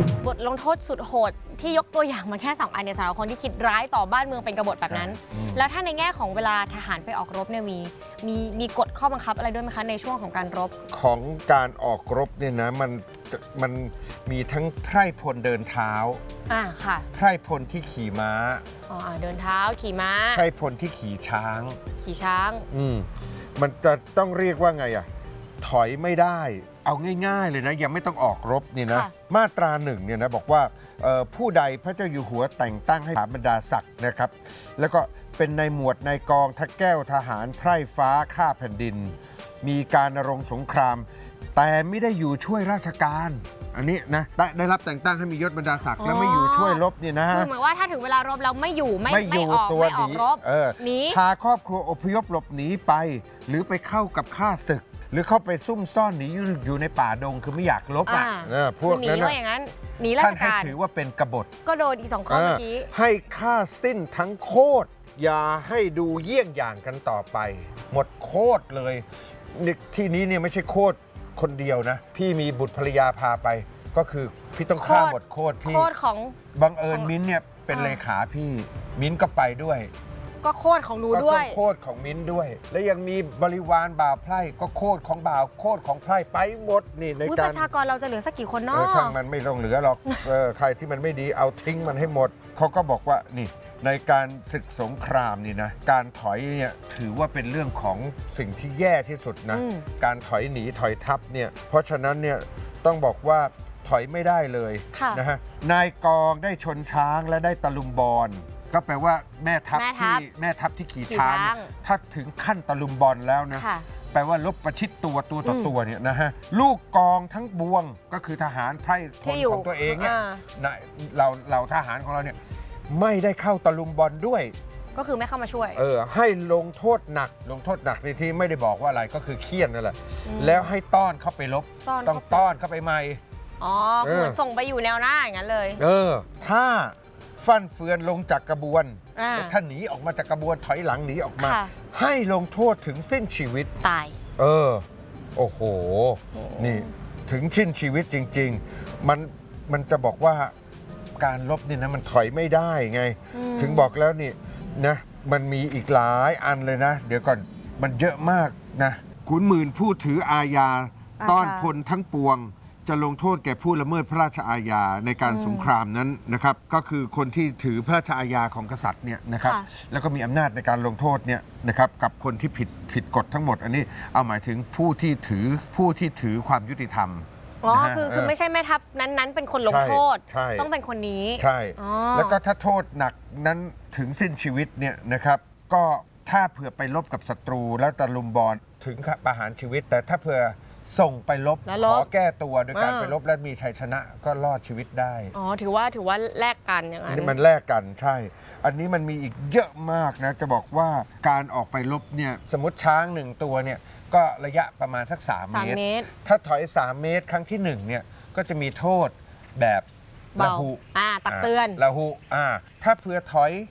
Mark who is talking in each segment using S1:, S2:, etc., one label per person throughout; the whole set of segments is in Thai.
S1: บทลงโทษสุดโหดที่ยกตัวอย่างมาแค่2 อันเนี่ยสำหรับคนที่คิดร้ายต่อบ้านเมืองเป็นกบฏแบบนั้นแล้วถ้าในแง่ของเวลาทหารไปออกรบเนี่ยมีกฎข้อบังคับอะไรด้วยไหมคะในช่วงของการรบ
S2: ของการออกรบเนี่ยนะมันมีทั้งไพร่พลเดินเท้า
S1: ค่ะ
S2: ไพร่พลที่ขี่ม้า
S1: เดินเท้าขี่ม้า
S2: ไพร่พลที่ขี่ช้าง
S1: มัน
S2: จะต้องเรียกว่าไงถอยไม่ได้เอาง่ายๆเลยนะยังไม่ต้องออกรบนี่นะมาตรา1เนี่ยนะบอกว่าผู้ใดพระเจ้าอยู่หัวแต่งตั้งให้บรรดาศักดิ์นะครับแล้วก็เป็นในหมวดในกองทัพแก้วทหารไพร่ฟ้าข้าแผ่นดินมีการณรงค์สงครามแต่ไม่ได้อยู่ช่วยราชการอันนี้นะได้รับแต่งตั้งให้มียศบรรดาศักดิ์และไม่อยู่ช่วยรบเนี่ยนะ
S1: คือเหมือนว่าถ้าถึงเวลารบแล้วไม่อยู่ตัวไม่ออกรบหนี
S2: พาครอบครัวอพยพหลบหนีไปหรือไปเข้ากับข้าศึกหรือเข้าไปซุ่มซ่อนหนีอยู่ในป่าดงคือไม่อยากลบพวกนั้นท่านให้ถือว่าเป็นกบฏ
S1: ก็โดนอีก2 ข้อเมื่อกี้
S2: ให้ฆ่าสิ้นทั้งโคตรอย่าให้ดูเยี่ยงอย่างกันต่อไปหมดโคตรเลยที่นี้เนี่ยไม่ใช่โคตรคนเดียวนะพี่มีบุตรภรรยาพาไปก็คือพี่ต้องฆ่าหมดโคตรพี่
S1: โคตรของ
S2: บังเอิญมิ้นเนี่ยเป็นเลขาพี่มิ้นก็ไปด้วย
S1: ก็โคตรของหนูด้วย
S2: ก็โคตรของมิ้นด้วยและยังมีบริวารบ่าวไพร่ก็โคตรของบ่าวโคตรของไพร่ไปหมดนี่ในการ
S1: ประชากรเราจะเหลือสักกี่คนเนาะ
S2: ช่างมันไม่ต้องเหลือหรอกใครที่มันไม่ดีเอาทิ้งมันให้หมดเขาก็บอกว่านี่ในการศึกสงครามนี่นะการถอยเนี่ยถือว่าเป็นเรื่องของสิ่งที่แย่ที่สุดนะการถอยหนีถอยทับเนี่ยเพราะฉะนั้นเนี่ยต้องบอกว่าถอยไม่ได้เลยนะฮะนายกองได้ชนช้างและได้ตะลุมบอลก็แปลว่าแม่ทัพที่ขี่ช้างถ้าถึงขั้นตะลุมบอลแล้วนะแปลว่าลบประชิดตัวต่อตัวเนี่ยนะฮะลูกกองทั้งบวงก็คือทหารไพร่พลของตัวเองเนี่ยเราทหารของเราเนี่ยไม่ได้เข้าตะลุมบอลด้วย
S1: ก็คือไม่เข้ามาช่วย
S2: ให้ลงโทษหนักในที่ไม่ได้บอกว่าอะไรก็คือเคี่ยนนั่นแหละแล้วให้ต้อนเข้าไปลบต้องต้อนเข้าไปใหม่
S1: คือเหมือนส่งไปอยู่แนวหน้าอย่างนั้นเลย
S2: ถ้าฟั่นเฟือนลงจากกระบวนถ้าหนีออกมาจากกระบวนถอยหลังหนีออกมาให้ลงโทษถึงสิ้นชีวิต
S1: ตาย
S2: โอ้โหนี่ถึงสิ้นชีวิตจริงๆมันจะบอกว่าการลบนี่นะมันถอยไม่ได้ไงถึงบอกแล้วนี่นะมันมีอีกหลายอันเลยนะเดี๋ยวก่อนมันเยอะมากนะขุนหมื่นผู้ถืออาญาต้อนพลทั้งปวงจะลงโทษแก่ผู้ละเมิดพระราชอาญาในการสงครามนั้นนะครับก็คือคนที่ถือพระราชอาญาของกษัตริย์เนี่ยนะครับแล้วก็มีอำนาจในการลงโทษเนี่ยนะครับกับคนที่ผิดกฎทั้งหมดอันนี้เอาหมายถึงผู้ที่ถือความยุติธรรม
S1: คือไม่ใช่แม่ทัพนั้นเป็นคนลงโทษต้องเป็นคนนี้
S2: ใช่แล้วก็ถ้าโทษหนักนั้นถึงสิ้นชีวิตเนี่ยนะครับก็ถ้าเผื่อไปลบกับศัตรูแล้วตะลุมบอลถึงประหารชีวิตแต่ถ้าเผื่อส่งไปลบขอแก้ตัวโดยการไปลบและมีชัยชนะก็รอดชีวิตได้
S1: ถือว่าแลกกันอย่างนั้น
S2: มันแลกกันใช่อันนี้มันมีอีกเยอะมากนะจะบอกว่าการออกไปลบเนี่ยสมมติช้าง1 ตัวเนี่ยก็ระยะประมาณสัก3 เมตรถ้าถอย3 เมตรครั้งที่1เนี่ยก็จะมีโทษแบบละหุ
S1: ตักเตือน
S2: ละหุถ้าเผื่อถอย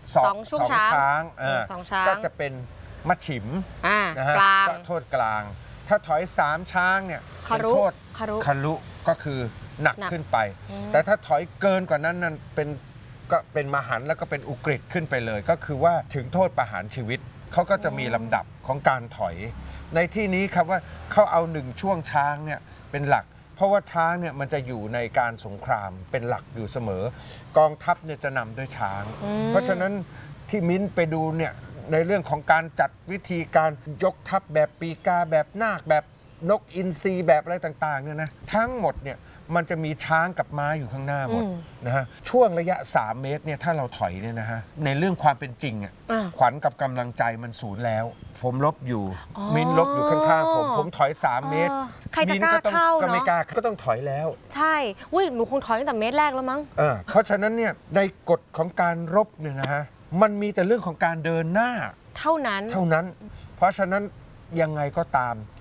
S2: 2 ช้างก็จะเป็นมัดฉิม
S1: นะฮะ
S2: โทษกลางถ้าถอย3 ช้างเนี่ยเป็นโทษคารุก็คือหนักขึ้นไปแต่ถ้าถอยเกินกว่านั้นนั่นเป็นมหันต์แล้วก็เป็นอุกฤษขึ้นไปเลยก็คือว่าถึงโทษประหารชีวิตเขาก็จะมีลำดับของการถอยในที่นี้ครับว่าเขาเอา1 ช่วงช้างเนี่ยเป็นหลักเพราะว่าช้างเนี่ยมันจะอยู่ในการสงครามเป็นหลักอยู่เสมอกองทัพเนี่ยจะนำด้วยช้างเพราะฉะนั้นที่มิ้นไปดูเนี่ยในเรื่องของการจัดวิธีการยกทัพแบบปีกาแบบนาคแบบนกอินทรีแบบอะไรต่างๆเนี่ยนะทั้งหมดเนี่ยมันจะมีช้างกับม้าอยู่ข้างหน้าหมดนะฮะช่วงระยะ3 เมตรเนี่ยถ้าเราถอยเนี่ยนะฮะในเรื่องความเป็นจริงขวัญกับกำลังใจมันสูญแล้วผมลบอยู่มิ้นลบอยู่ข้างๆผมถอย3 เมตร
S1: ใครจะกล้าเข้าเนาะ
S2: ก็ไม่กล้าก็ต้องถอยแล้ว
S1: ใช่หนูคงถอยตั้งแต่เมตรแรกแล้วมั้ง
S2: เพราะฉะนั้นเนี่ยในกฎของการรบเนี่ยนะฮะมันมีแต่เรื่องของการเดินหน้า
S1: เท่านั้น
S2: เพราะฉะนั้นยังไงก็ตาม